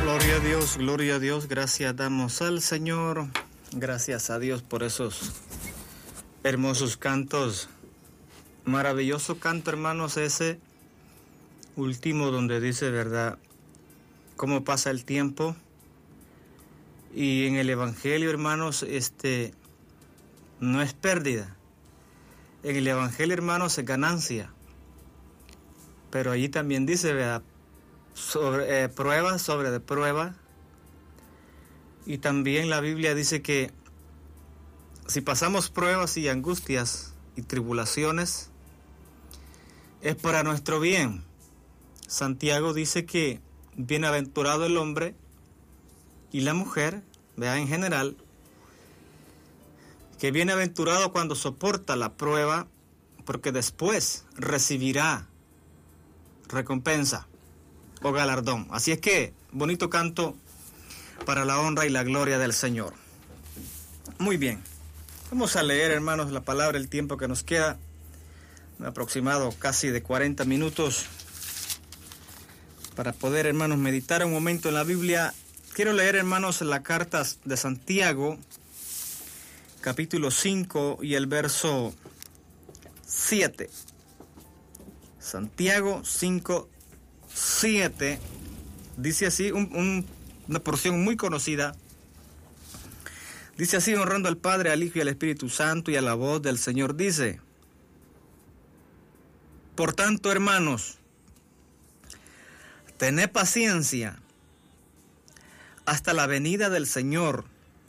gloria a Dios, gracias damos al Señor, gracias a Dios por esos hermosos cantos, maravilloso canto, hermanos, ese último donde dice, verdad, cómo pasa el tiempo, y en el Evangelio, hermanos, no es pérdida, en el Evangelio, hermanos, es ganancia, pero allí también dice, verdad, sobre prueba sobre de prueba, y también la Biblia dice que si pasamos pruebas y angustias y tribulaciones es para nuestro bien. Santiago dice que bienaventurado el hombre y la mujer, vea, en general, que bienaventurado cuando soporta la prueba, porque después recibirá recompensa o galardón. Así es que, bonito canto para la honra y la gloria del Señor. Muy bien, vamos a leer, hermanos, la palabra, el tiempo que nos queda, un aproximado casi de 40 minutos, para poder, hermanos, meditar un momento en la Biblia. Quiero leer, hermanos, la carta de Santiago, capítulo 5 y el verso 7. Santiago 5, 7, dice así, una porción muy conocida, dice así: honrando al Padre, al Hijo y al Espíritu Santo, y a la voz del Señor dice: por tanto, hermanos, tened paciencia hasta la venida del Señor.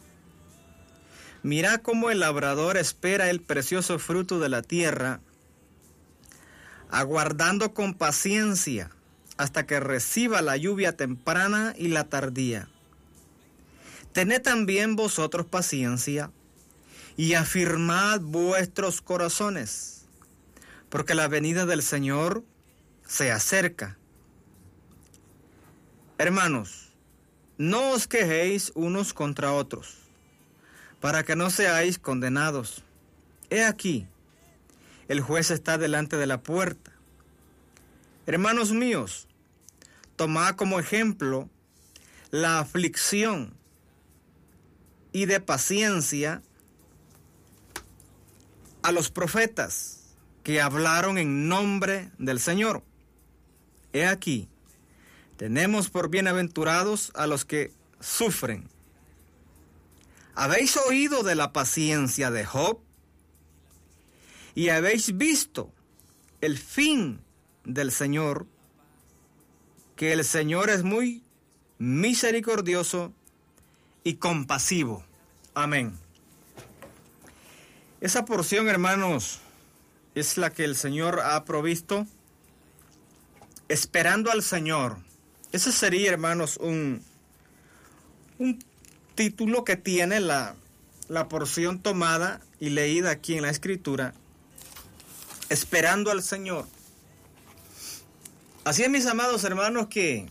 Mirad cómo el labrador espera el precioso fruto de la tierra, aguardando con paciencia hasta que reciba la lluvia temprana y la tardía. Tened también vosotros paciencia y afirmad vuestros corazones, porque la venida del Señor se acerca. Hermanos, no os quejéis unos contra otros, para que no seáis condenados. He aquí, el juez está delante de la puerta. Hermanos míos, tomad como ejemplo la aflicción y de paciencia a los profetas que hablaron en nombre del Señor. He aquí, tenemos por bienaventurados a los que sufren. ¿Habéis oído de la paciencia de Job? Y habéis visto el fin del Señor, que el Señor es muy misericordioso y compasivo. Amén. Esa porción, hermanos, es la que el Señor ha provisto, esperando al Señor. Ese sería, hermanos, un título que tiene la porción tomada y leída aquí en la Escritura, esperando al Señor. Así es, mis amados hermanos, que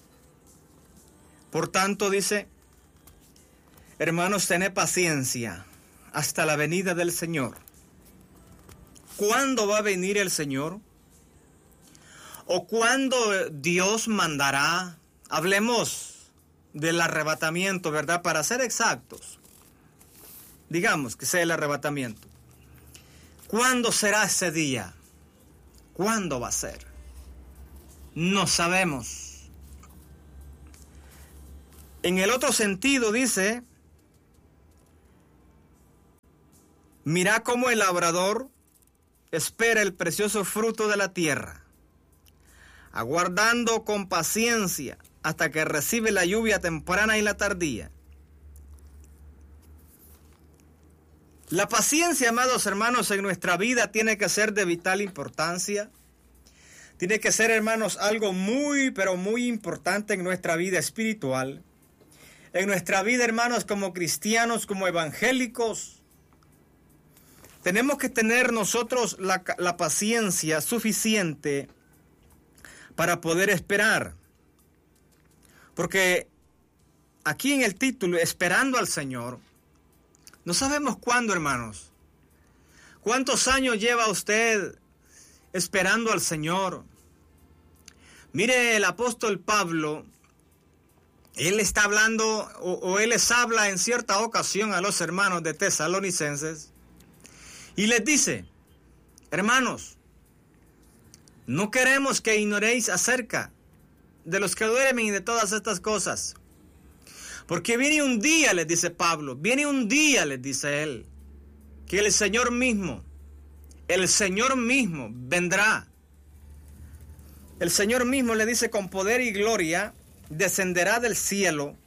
por tanto dice: hermanos, tened paciencia hasta la venida del Señor. ¿Cuándo va a venir el Señor? ¿O cuándo Dios mandará? Hablemos del arrebatamiento, ¿verdad? Para ser exactos, digamos que sea el arrebatamiento. ¿Cuándo será ese día? ¿Cuándo va a ser? No sabemos. En el otro sentido dice: mirad cómo el labrador espera el precioso fruto de la tierra, aguardando con paciencia hasta que recibe la lluvia temprana y la tardía. La paciencia, amados hermanos, en nuestra vida tiene que ser de vital importancia. Tiene que ser, hermanos, algo muy, pero muy importante en nuestra vida espiritual. En nuestra vida, hermanos, como cristianos, como evangélicos. Tenemos que tener nosotros la paciencia suficiente para poder esperar. Porque aquí en el título, esperando al Señor, no sabemos cuándo, hermanos. ¿Cuántos años lleva usted esperando al Señor? Mire, el apóstol Pablo, Él está hablando, o él les habla en cierta ocasión a los hermanos de Tesalonicenses, y les dice: hermanos, no queremos que ignoréis acerca de los que duermen y de todas estas cosas. Porque viene un día, les dice Pablo, viene un día, les dice él, que el Señor mismo vendrá. El Señor mismo, le dice, con poder y gloria, descenderá del cielo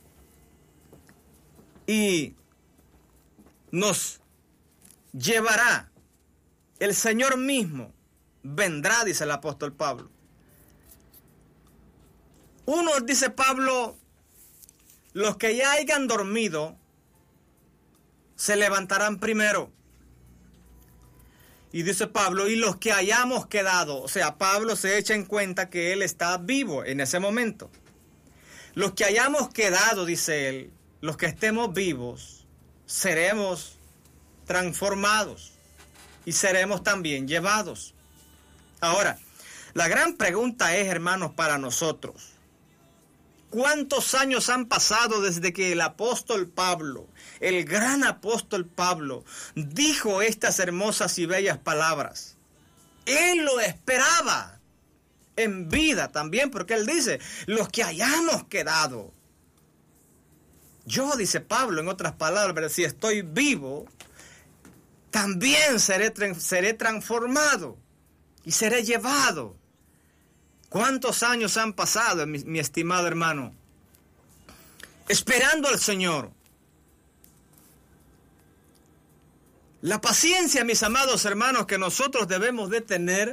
y nos llevará. El Señor mismo vendrá, dice el apóstol Pablo. Unos, dice Pablo, los que ya hayan dormido se levantarán primero. Y dice Pablo, y los que hayamos quedado, o sea, Pablo se echa en cuenta que él está vivo en ese momento. Los que hayamos quedado, dice él, los que estemos vivos, seremos transformados y seremos también llevados. Ahora, la gran pregunta es, hermanos, para nosotros: ¿cuántos años han pasado desde que el apóstol Pablo, el gran apóstol Pablo, dijo estas hermosas y bellas palabras? Él lo esperaba en vida también, porque él dice, los que hayamos quedado. Yo, dice Pablo, en otras palabras, si estoy vivo, también seré transformado y seré llevado. ¿Cuántos años han pasado, mi estimado hermano, esperando al Señor? La paciencia, mis amados hermanos, que nosotros debemos de tener,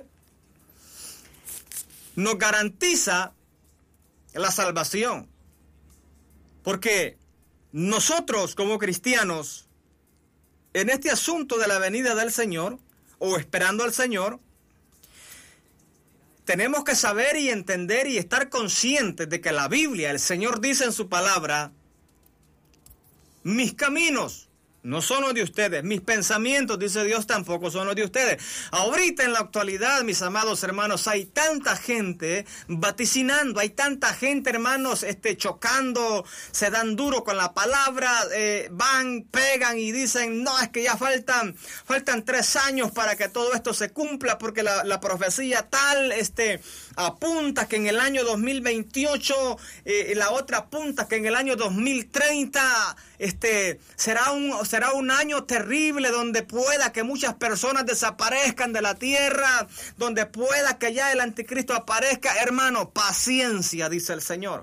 nos garantiza la salvación. Porque nosotros como cristianos, en este asunto de la venida del Señor, o esperando al Señor, tenemos que saber y entender y estar conscientes de que la Biblia, el Señor dice en su palabra: mis caminos no son los de ustedes, mis pensamientos, dice Dios, tampoco son los de ustedes. Ahorita en la actualidad, mis amados hermanos, hay tanta gente vaticinando, hay tanta gente, hermanos, chocando, se dan duro con la palabra, van, pegan y dicen, no, es que ya faltan 3 años para que todo esto se cumpla, porque la profecía tal, apunta que en el año 2028, la otra apunta que en el año 2030, será un año terrible donde pueda que muchas personas desaparezcan de la tierra, donde pueda que ya el anticristo aparezca. Hermano, paciencia, dice el Señor.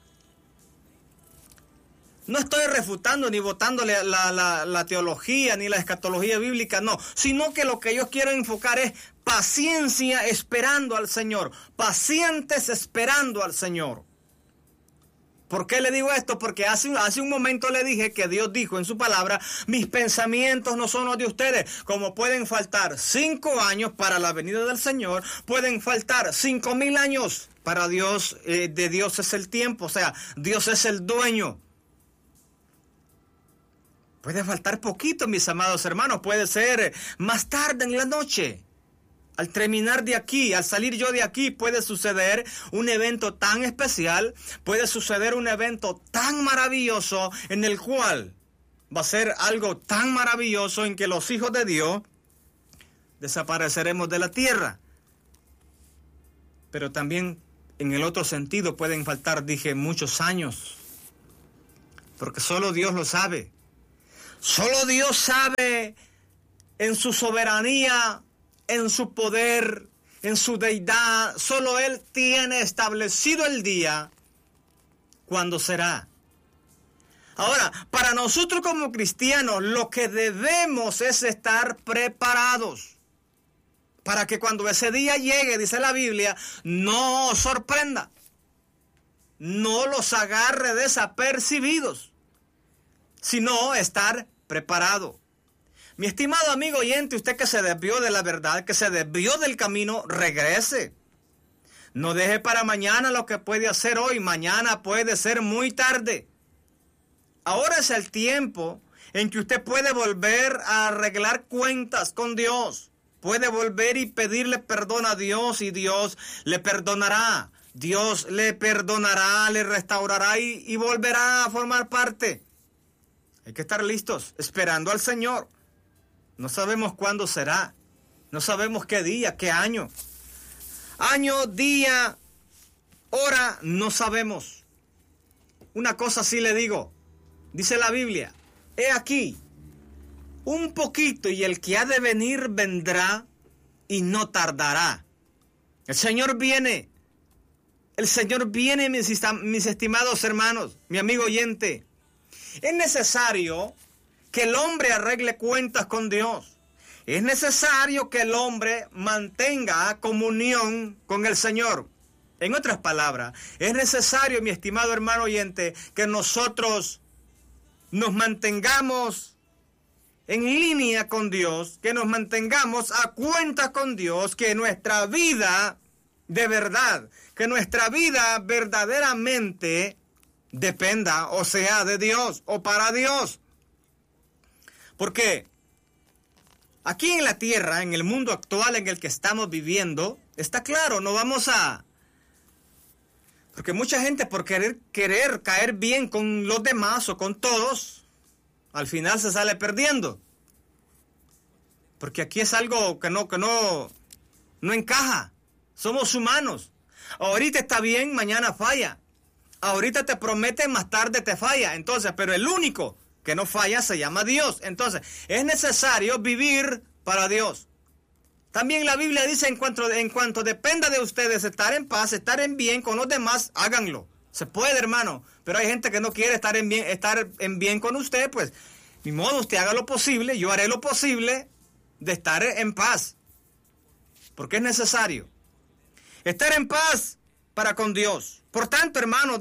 No estoy refutando ni votándole la teología ni la escatología bíblica, no, sino que lo que yo quiero enfocar es paciencia esperando al Señor, pacientes esperando al Señor. ¿Por qué le digo esto? Porque hace un momento le dije que Dios dijo en su palabra, mis pensamientos no son los de ustedes. Como pueden faltar 5 años para la venida del Señor, pueden faltar 5,000 años para Dios. De Dios es el tiempo, o sea, Dios es el dueño. Puede faltar poquito, mis amados hermanos, puede ser más tarde en la noche. Al terminar de aquí, al salir yo de aquí, puede suceder un evento tan especial, puede suceder un evento tan maravilloso en el cual va a ser algo tan maravilloso en que los hijos de Dios desapareceremos de la tierra. Pero también en el otro sentido pueden faltar, dije, muchos años, porque solo Dios lo sabe. Solo Dios sabe en su soberanía, en su poder, en su deidad. Solo Él tiene establecido el día cuando será. Ahora, para nosotros como cristianos, lo que debemos es estar preparados para que cuando ese día llegue, dice la Biblia, no os sorprenda, no los agarre desapercibidos, sino estar preparado. Mi estimado amigo oyente, usted que se desvió de la verdad, que se desvió del camino, regrese. No deje para mañana lo que puede hacer hoy. Mañana puede ser muy tarde. Ahora es el tiempo en que usted puede volver a arreglar cuentas con Dios. Puede volver y pedirle perdón a Dios y Dios le perdonará. Dios le perdonará, le restaurará y volverá a formar parte. Hay que estar listos, esperando al Señor. No sabemos cuándo será. No sabemos qué día, qué año. Año, día, hora, no sabemos. Una cosa sí le digo. Dice la Biblia, he aquí, un poquito y el que ha de venir vendrá y no tardará. El Señor viene. El Señor viene, mis estimados hermanos, mi amigo oyente. Es necesario que el hombre arregle cuentas con Dios. Es necesario que el hombre mantenga comunión con el Señor. En otras palabras, es necesario, mi estimado hermano oyente, que nosotros nos mantengamos en línea con Dios, que nos mantengamos a cuenta con Dios, que nuestra vida de verdad, que nuestra vida verdaderamente dependa o sea de Dios o para Dios. Porque aquí en la tierra, en el mundo actual en el que estamos viviendo, está claro, no vamos a... Porque mucha gente por querer caer bien con los demás o con todos, al final se sale perdiendo. Porque aquí es algo que no encaja. Somos humanos. Ahorita está bien, mañana falla. Ahorita te promete, más tarde te falla. Entonces, pero el único que no falla se llama Dios. Entonces, es necesario vivir para Dios. También la Biblia dice, en cuanto dependa de ustedes estar en paz, estar en bien con los demás, háganlo. Se puede, hermano. Pero hay gente que no quiere estar en bien con usted, pues, ni modo, usted haga lo posible, yo haré lo posible de estar en paz. Porque es necesario estar en paz para con Dios. Por tanto, hermanos,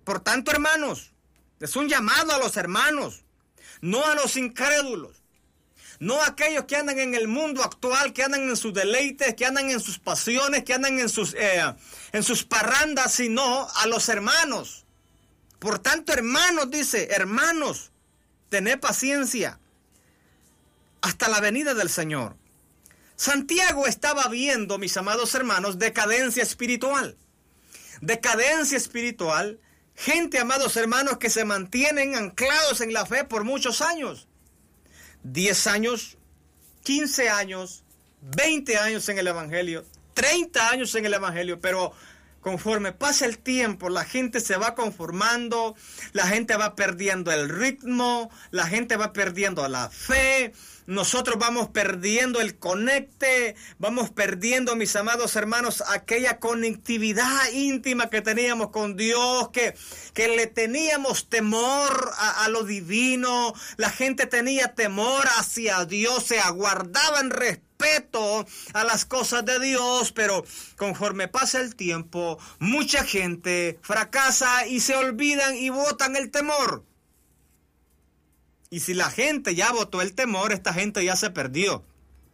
es un llamado a los hermanos, no a los incrédulos, no a aquellos que andan en el mundo actual, que andan en sus deleites, que andan en sus pasiones, que andan en sus parrandas, sino a los hermanos. Por tanto, hermanos, dice, hermanos, tened paciencia hasta la venida del Señor. Santiago estaba viendo, mis amados hermanos, decadencia espiritual. Decadencia espiritual. Gente, amados hermanos, que se mantienen anclados en la fe por muchos años. 10 años, 15 años, 20 años en el Evangelio, 30 años en el Evangelio, pero conforme pasa el tiempo, la gente se va conformando, la gente va perdiendo el ritmo, la gente va perdiendo la fe. Nosotros vamos perdiendo el conecte, vamos perdiendo, mis amados hermanos, aquella conectividad íntima que teníamos con Dios, que le teníamos temor a lo divino, la gente tenía temor hacia Dios, se aguardaban respeto a las cosas de Dios, pero conforme pasa el tiempo, mucha gente fracasa y se olvidan y botan el temor. Y si la gente ya botó el temor, esta gente ya se perdió.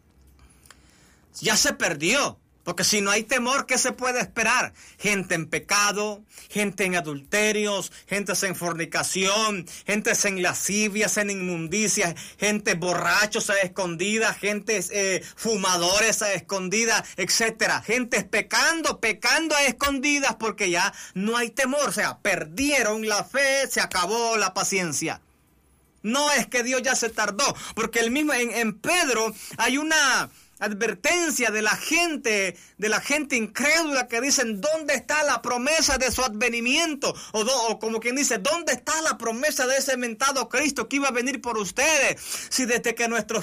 Ya se perdió. Porque si no hay temor, ¿qué se puede esperar? Gente en pecado, gente en adulterios, gente en fornicación, gente en lascivias, en inmundicias, gente borrachos a escondidas, gente fumadores a escondidas, etcétera. Gente pecando a escondidas porque ya no hay temor. O sea, perdieron la fe, se acabó la paciencia. No es que Dios ya se tardó, porque el mismo en Pedro hay una advertencia de la gente incrédula que dicen, ¿dónde está la promesa de su advenimiento? O como quien dice, ¿dónde está la promesa de ese mentado Cristo que iba a venir por ustedes? Si desde que nuestros